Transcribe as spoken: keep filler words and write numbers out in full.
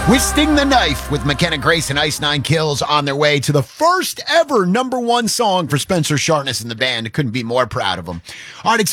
Twisting the Knife with McKenna Grace and Ice Nine Kills on their way to the first ever number one song for Spencer Shartness and the band. Couldn't be more proud of them. All right,